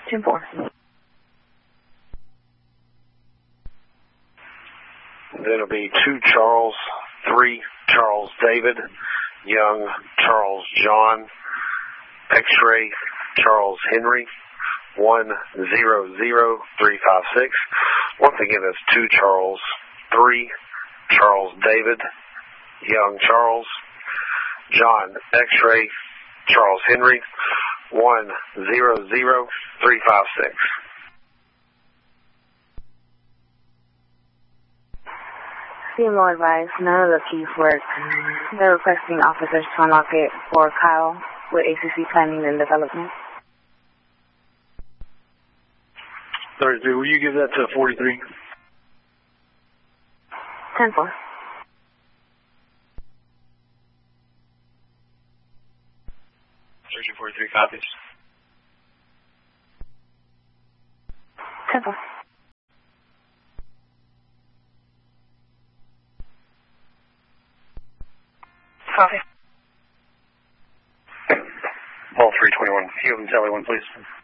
10-4. Then it'll be 2 Charles, 3 Charles David, Young Charles John, X-ray Charles Henry, 100356. Once again, that's 2 Charles, 3 Charles David, Young Charles, John X-ray Charles Henry, 100356. CMO advised none of the keys work. They're requesting officers to unlock it for Kyle with ACC Planning and Development. 33, will you give that to 43? 10-4. 43 copies. 10-4. Ball 321. Field and Tally 1, please.